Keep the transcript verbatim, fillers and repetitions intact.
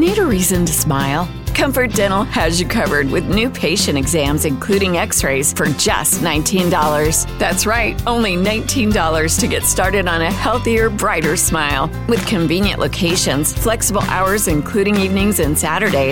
Need a reason to smile? Comfort Dental has you covered with new patient exams, including x-rays, for just nineteen dollars. That's right, only nineteen dollars to get started on a healthier, brighter smile. With convenient locations, flexible hours, including evenings and Saturdays,